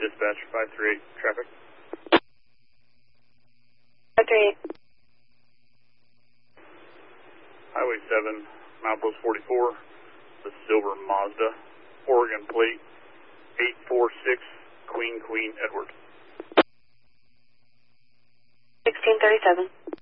dispatch 538 traffic. 538. Highway 7, milepost 44, the silver Mazda, Oregon plate 846 Queen Edward. 1637.